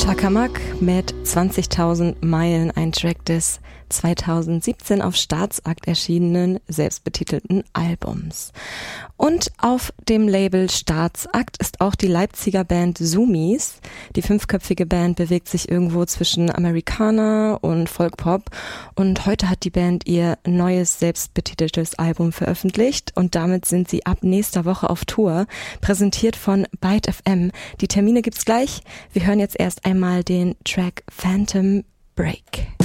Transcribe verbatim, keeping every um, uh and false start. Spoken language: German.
Chakamak mit zwanzigtausend Meilen, ein Track des zweitausendsiebzehn auf Staatsakt erschienenen, selbstbetitelten Albums. Und auf dem Label Staatsakt ist auch die Leipziger Band Sumis. Die fünfköpfige Band bewegt sich irgendwo zwischen Americana und Folkpop und heute hat die Band ihr neues, selbstbetiteltes Album veröffentlicht und damit sind sie ab nächster Woche auf Tour, präsentiert von Byte F M. Die Termine gibt's gleich. Wir hören jetzt erst einmal den Track Phantom Break.